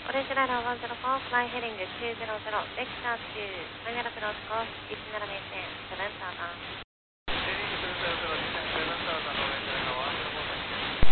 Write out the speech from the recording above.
オレンジライナー104、フライヘディング200、ベクター2、マイナルクロスコース17メートル、7ターナー。